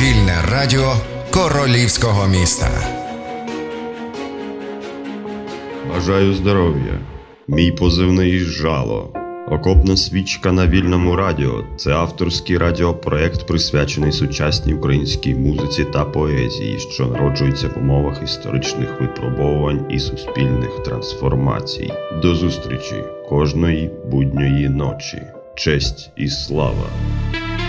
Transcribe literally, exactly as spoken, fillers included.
Вільне радіо Королівського міста. Бажаю здоров'я. Мій позивний «Жало». Окопна свічка на Вільному радіо – це авторський радіопроект, присвячений сучасній українській музиці та поезії, що народжується в умовах історичних випробовувань і суспільних трансформацій. До зустрічі кожної будньої ночі. Честь і слава!